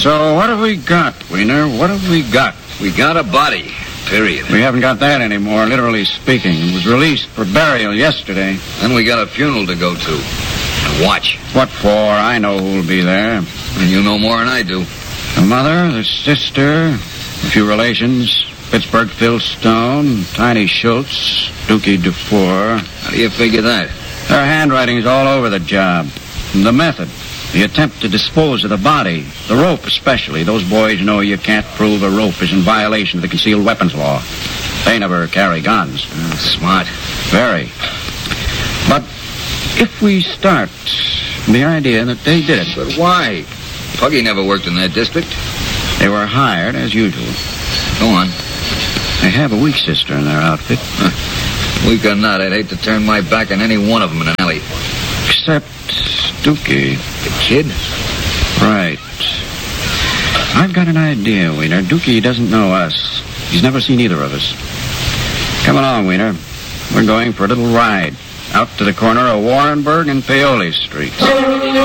So what have we got, Wiener? What have we got? We got a body, period. We haven't got that anymore, literally speaking. It was released for burial yesterday. Then we got a funeral to go to. And watch. What for? I know who'll be there. And you know more than I do. The mother, the sister, a few relations, Pittsburgh Phil Stone, Tiny Schultz, Dookie Dufour. How do you figure that? Their handwriting's all over the job. And the method, the attempt to dispose of the body, the rope especially. Those boys know you can't prove a rope is in violation of the concealed weapons law. They never carry guns. Smart. Very. But if we start the idea that they did it... But why? Puggy never worked in that district. They were hired, as usual. Go on. They have a weak sister in their outfit. Weak or not, I'd hate to turn my back on any one of them in an alley. Except Dookie. The kid? Right. I've got an idea, Wiener. Dookie doesn't know us. He's never seen either of us. Come along, Wiener. We're going for a little ride out to the corner of Warrenburg and Paoli Streets.